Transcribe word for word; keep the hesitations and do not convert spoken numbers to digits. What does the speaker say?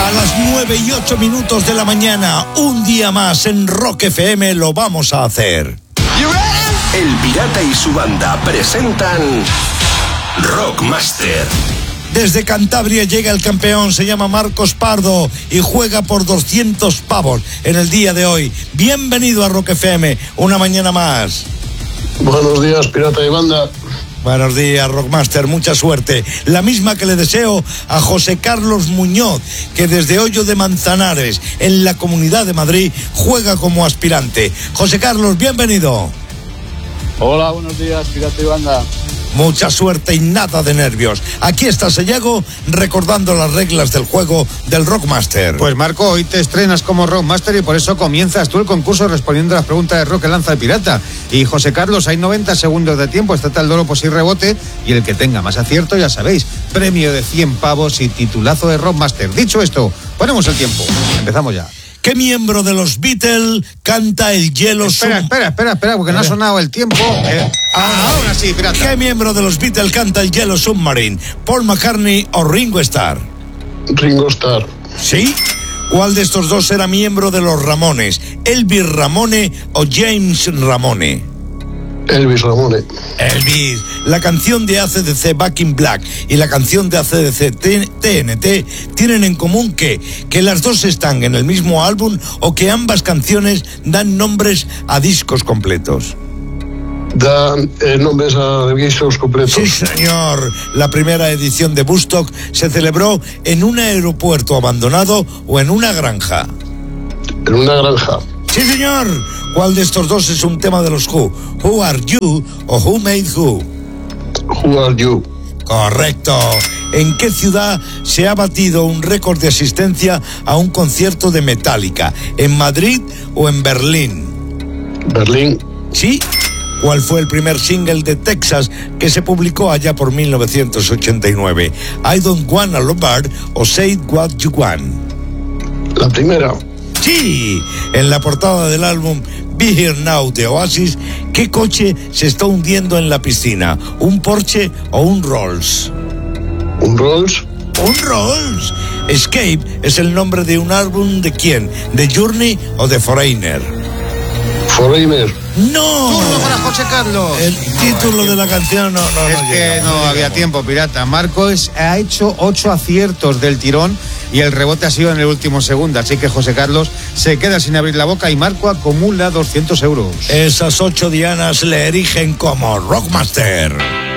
A las nueve y ocho minutos de la mañana, un día más en Rock F M lo vamos a hacer. El Pirata y su banda presentan Rockmaster. Desde Cantabria llega el campeón, se llama Marcos Pardo y juega por doscientos pavos en el día de hoy. Bienvenido a Rock F M, una mañana más. Buenos días, Pirata y banda. Buenos días, Rockmaster, mucha suerte. La misma que le deseo a José Carlos Muñoz, que desde Hoyo de Manzanares, en la Comunidad de Madrid, juega como aspirante. José Carlos, bienvenido. Hola, buenos días, Pirata y banda. Mucha suerte y nada de nervios. Aquí está Sayago recordando las reglas del juego del Rockmaster. Pues Marco, hoy te estrenas como Rockmaster y por eso comienzas tú el concurso respondiendo a las preguntas de rock que lanza el Pirata. Y José Carlos, hay noventa segundos de tiempo, está el dolo por si rebote y el que tenga más acierto, ya sabéis, premio de cien pavos y titulazo de Rockmaster. Dicho esto, ponemos el tiempo. Empezamos ya. ¿Qué miembro de los Beatles canta el Yellow Espera, Sub- espera, espera, espera, porque no ha sonado el tiempo. Eh, ah, ahora sí, Pirata. ¿Qué miembro de los Beatles canta el Yellow Submarine? ¿Paul McCartney o Ringo Starr? Ringo Starr. ¿Sí? ¿Cuál de estos dos era miembro de los Ramones? ¿Elvis Ramone o James Ramone? Elvis Ramone. Elvis. La canción de A C D C Back in Black y la canción de A C D C T N T tienen en común que, que las dos están en el mismo álbum o que ambas canciones dan nombres a discos completos. Dan eh, nombres a discos completos. Sí, señor. La primera edición de Woodstock se celebró en un aeropuerto abandonado o en una granja. En una granja. Sí, señor. ¿Cuál de estos dos es un tema de los Who? ¿Who Are You o Who Made Who? Who Are You? Correcto. ¿En qué ciudad se ha batido un récord de asistencia a un concierto de Metallica? ¿En Madrid o en Berlín? Berlín. ¿Sí? ¿Cuál fue el primer single de Texas que se publicó allá por mil novecientos ochenta y nueve? ¿I Don't Wanna Lombard o Say What You Want? La primera. Sí, en la portada del álbum Be Here Now de Oasis, ¿qué coche se está hundiendo en la piscina? ¿Un Porsche o un Rolls? Un Rolls. ¡Un Rolls! Escape es el nombre de un álbum de quién, ¿de Journey o de Foreigner? Foreigner. ¡No! Turno para José Carlos. El título de la canción no, no, Es no que llega, no no había llegamos. tiempo, Pirata. Marcos ha hecho ocho aciertos del tirón y el rebote ha sido en el último segundo. Así que José Carlos se queda sin abrir la boca y Marco acumula doscientos euros. Esas ocho dianas le erigen como Rockmaster.